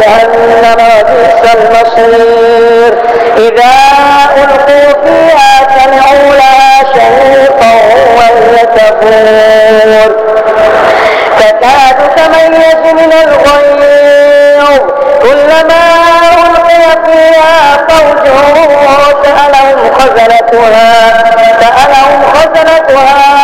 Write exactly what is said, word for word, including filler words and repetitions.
جهنم وبئس المصير. إذا ألقوا فيها سمعوا لها شهيقا وهي تفور تكاد تميز من الغيظ كلما ألقي فيها فوج سألهم خزنتها سألهم خزنتها